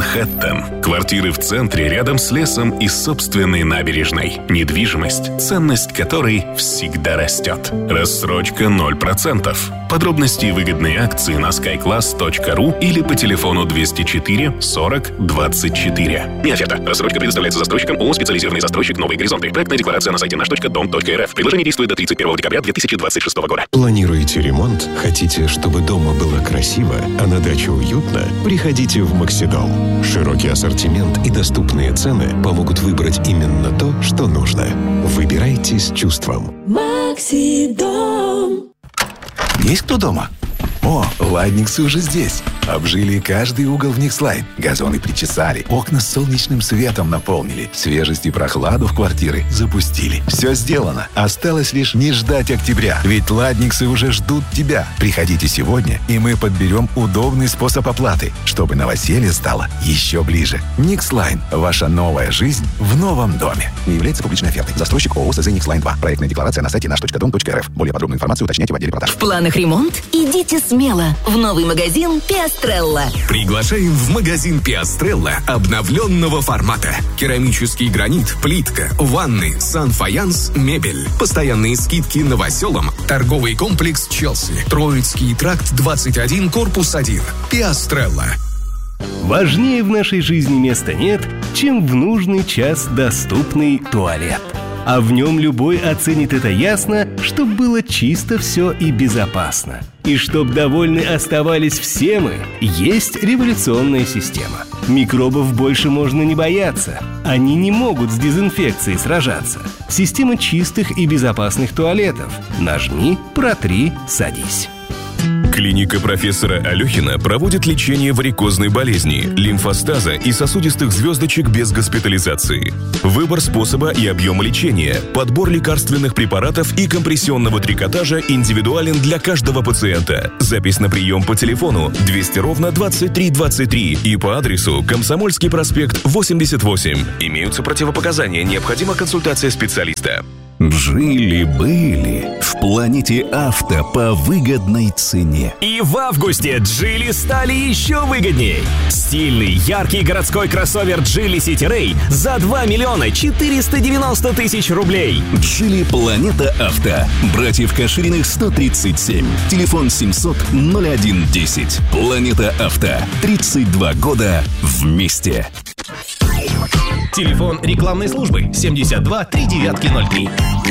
Манхэттен. Квартиры в центре, рядом с лесом и собственной набережной. Недвижимость, ценность которой всегда растет. Рассрочка 0%. Подробности и выгодные акции на skyclass.ru или по телефону 204 40 24. Не оферта. Рассрочка предоставляется застройщикам ООО «Специализированный застройщик Новые горизонты». Проектная декларация на сайте наш.дом.рф. Предложение действует до 31 декабря 2026 года. Планируете ремонт? Хотите, чтобы дома было красиво, а на даче уютно? Приходите в Максидом. Широкий ассортимент и доступные цены помогут выбрать именно то, что нужно. Выбирайте с чувством. Максидом. Есть кто дома? О, ладниксы уже здесь. Обжили каждый угол в Никслайн. Газоны причесали, окна с солнечным светом наполнили, свежесть и прохладу в квартиры запустили. Все сделано. Осталось лишь не ждать октября. Ведь ладниксы уже ждут тебя. Приходите сегодня, и мы подберем удобный способ оплаты, чтобы новоселье стало еще ближе. Никслайн. Ваша новая жизнь в новом доме. Не является публичной офертой. Застройщик ООО СЗ Никслайн 2. Проектная декларация на сайте наш.дом.рф. Более подробную информацию уточняйте в отделе продаж. В планах ремонт? Идите смело в новый магазин Пиастрелла. Приглашаем в магазин Пиастрелла обновленного формата. Керамический гранит, плитка, ванны, сан-фаянс, мебель. Постоянные скидки новоселам. Торговый комплекс Челси. Троицкий тракт 21, корпус 1. Пиастрелла. Важнее в нашей жизни места нет, чем в нужный час доступный туалет. А в нем любой оценит это ясно, чтоб было чисто все и безопасно. И чтоб довольны оставались все мы, есть революционная система. Микробов больше можно не бояться. Они не могут с дезинфекцией сражаться. Система чистых и безопасных туалетов. Нажми, протри, садись. Клиника профессора Алехина проводит лечение варикозной болезни, лимфостаза и сосудистых звездочек без госпитализации. Выбор способа и объема лечения, подбор лекарственных препаратов и компрессионного трикотажа индивидуален для каждого пациента. Запись на прием по телефону 200-23-23 и по адресу Комсомольский проспект 88. Имеются противопоказания, необходима консультация специалиста. Жили-были в Планете Авто по выгодной цене. И в августе Джили стали еще выгодней. Стильный, яркий городской кроссовер Geely City Ray за 2 миллиона 490 тысяч рублей. Джили Планета Авто. Братьев Кашириных 137. Телефон 700-01-10. Планета Авто. 32 года вместе. Телефон рекламной службы 72 3903.